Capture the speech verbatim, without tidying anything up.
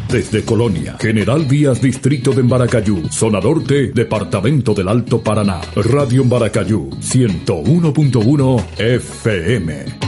Desde Colonia, General Vías, Distrito de Embaracayú, Zona Norte, Departamento del Alto Paraná. Radio Embaracayú, ciento uno punto uno F M.